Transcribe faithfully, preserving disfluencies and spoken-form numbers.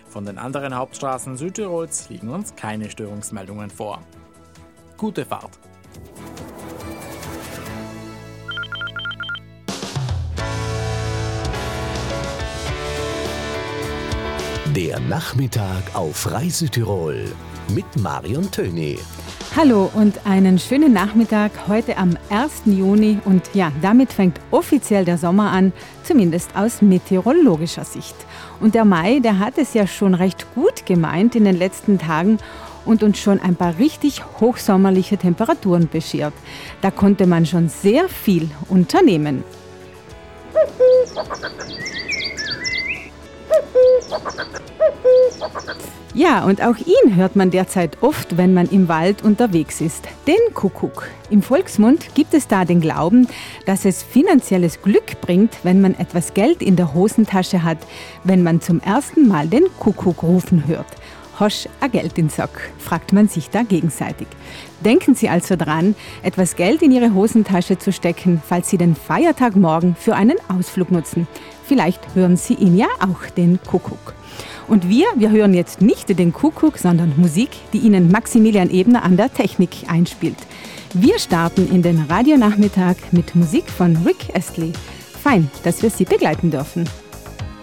Von den anderen Hauptstraßen Südtirols liegen uns keine Störungsmeldungen vor. Gute Fahrt! Der Nachmittag auf Reise Tirol mit Marion Töni. Hallo und einen schönen Nachmittag heute am ersten Juni und ja, damit fängt offiziell der Sommer an, zumindest aus meteorologischer Sicht. Und der Mai, der hat es ja schon recht gut gemeint in den letzten Tagen und uns schon ein paar richtig hochsommerliche Temperaturen beschert. Da konnte man schon sehr viel unternehmen. Ja, und auch ihn hört man derzeit oft, wenn man im Wald unterwegs ist. Den Kuckuck. Im Volksmund gibt es da den Glauben, dass es finanzielles Glück bringt, wenn man etwas Geld in der Hosentasche hat, wenn man zum ersten Mal den Kuckuck rufen hört. Hosch a Geld in Sack, fragt man sich da gegenseitig. Denken Sie also dran, etwas Geld in Ihre Hosentasche zu stecken, falls Sie den Feiertag morgen für einen Ausflug nutzen. Vielleicht hören Sie ihn ja auch, den Kuckuck. Und wir, wir hören jetzt nicht den Kuckuck, sondern Musik, die Ihnen Maximilian Ebner an der Technik einspielt. Wir starten in den Radionachmittag mit Musik von Rick Astley. Fein, dass wir Sie begleiten dürfen.